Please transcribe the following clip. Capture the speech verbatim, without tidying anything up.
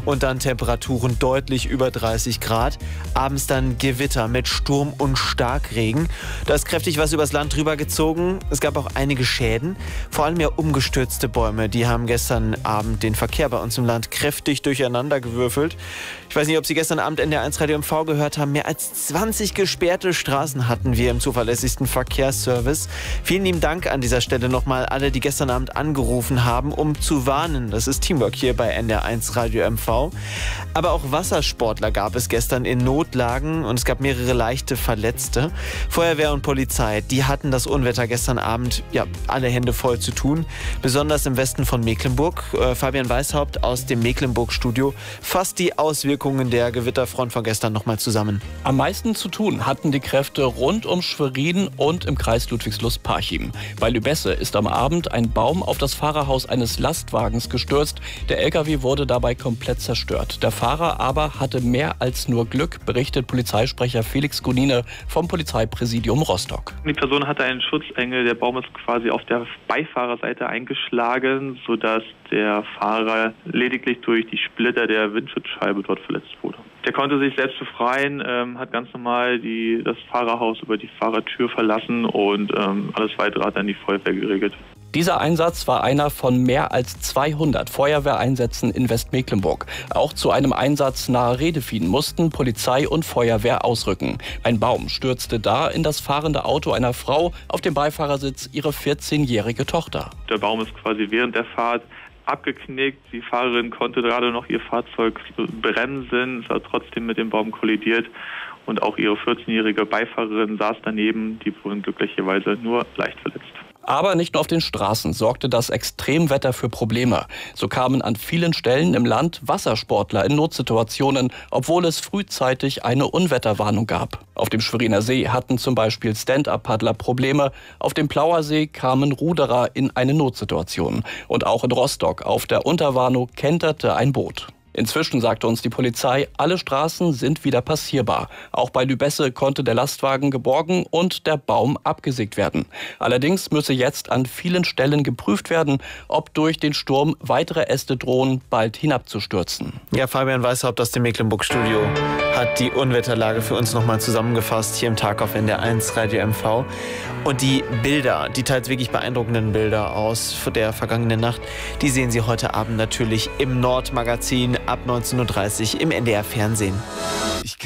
und dann Temperaturen deutlich über dreißig Grad. Abends dann Gewitter mit Sturm und Starkregen. Da ist kräftig was übers Land drüber gezogen. Es gab auch einige Schäden, vor allem ja umgestürzte Bäume. Die haben gestern Abend den Verkehr bei uns im Land kräftig durcheinander gewürfelt. Ich weiß nicht, ob Sie gestern Abend N D R eins Radio M V gehört haben. Mehr als zwanzig gesperrte Straßen hatten wir im zuverlässigsten Verkehrsservice. Vielen lieben Dank an dieser Stelle nochmal alle, die gestern Abend angerufen haben, um zu warnen. Das ist Teamwork hier bei N D R eins Radio M V. Aber auch Wassersportler gab es gestern in Notlagen und es gab mehrere leichte Verletzte. Feuerwehr und Polizei, die hatten das Unwetter gestern Abend ja alle Hände voll zu tun. Besonders im Westen von Mecklenburg. Äh, Fabian Weishaupt aus dem Mecklenburg-Studio fasst die Auswirkungen der Gewitterfront von gestern nochmal zusammen. Am meisten zu tun hatten die Kräfte rund um Schwerin und im Kreis Ludwigslust-Parchim. Bei Lübesse ist am Abend ein Baum auf das Fahrerhaus eines Lastwagens gestürzt. Der L K W wurde dabei komplett zerstört. Der Fahrer aber hatte mehr als nur Glück, berichtet Polizeisprecher Felix Gunine vom Polizeipräsidium Rostock. Die Person hatte einen Schutzengel. Der Baum ist quasi auf der Beifahrerseite eingeschlagen, sodass der Fahrer lediglich durch die Splitter der Windschutzscheibe dort verletzt wurde. Der konnte sich selbst befreien, ähm, hat ganz normal die, das Fahrerhaus über die Fahrertür verlassen und ähm, alles Weitere hat dann die Feuerwehr geregelt. Dieser Einsatz war einer von mehr als zweihundert Feuerwehreinsätzen in Westmecklenburg. Auch zu einem Einsatz nahe Redefien mussten Polizei und Feuerwehr ausrücken. Ein Baum stürzte da in das fahrende Auto einer Frau, auf dem Beifahrersitz ihre vierzehnjährige Tochter. Der Baum ist quasi während der Fahrt abgeknickt. Die Fahrerin konnte gerade noch ihr Fahrzeug bremsen, es hat trotzdem mit dem Baum kollidiert und auch ihre vierzehnjährige Beifahrerin saß daneben. Die wurden glücklicherweise nur leicht verletzt. Aber nicht nur auf den Straßen sorgte das Extremwetter für Probleme. So kamen an vielen Stellen im Land Wassersportler in Notsituationen, obwohl es frühzeitig eine Unwetterwarnung gab. Auf dem Schweriner See hatten zum Beispiel Stand-Up-Paddler Probleme. Auf dem Plauer See kamen Ruderer in eine Notsituation. Und auch in Rostock auf der Unterwarnow kenterte ein Boot. Inzwischen sagte uns die Polizei, alle Straßen sind wieder passierbar. Auch bei Lübesse konnte der Lastwagen geborgen und der Baum abgesägt werden. Allerdings müsse jetzt an vielen Stellen geprüft werden, ob durch den Sturm weitere Äste drohen, bald hinabzustürzen. Ja, Fabian Weishaupt aus dem Mecklenburg-Studio hat die Unwetterlage für uns nochmal zusammengefasst hier im Tag auf N D R eins Radio M V. Und die Bilder, die teils wirklich beeindruckenden Bilder aus der vergangenen Nacht, die sehen Sie heute Abend natürlich im Nord-Magazin ab neunzehn Uhr dreißig im N D R Fernsehen.